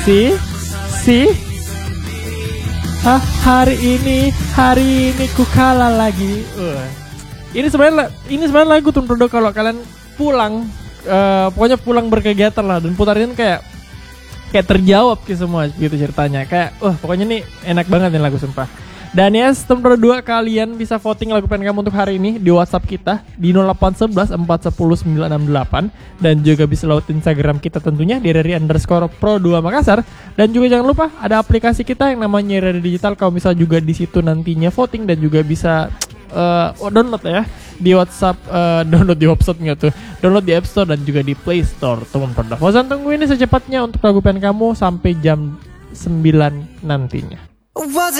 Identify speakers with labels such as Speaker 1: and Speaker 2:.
Speaker 1: Si hari ini ku kalah lagi. Ini sebenarnya lagu Tun Prodo kalau kalian pulang, pokoknya pulang berkegiatan lah dan putarin kayak terjawab semua gitu ceritanya. Kayak pokoknya nih enak banget nih lagu sumpah. Dan ya, Tun Prodo 2 kalian bisa voting lagu pengen kamu untuk hari ini di WhatsApp kita di 0811 410 968 dan juga bisa lewat Instagram kita tentunya di @pro2 Makassar. Dan juga jangan lupa ada aplikasi kita yang namanya Radio Digital. Kamu bisa juga di situ nantinya voting dan juga bisa download ya di WhatsApp, download di website nggak tuh, download di App Store dan juga di Play Store. Tun Prodo. Fauzan tunggu ini secepatnya untuk lagu pengen kamu sampai jam 9 nantinya.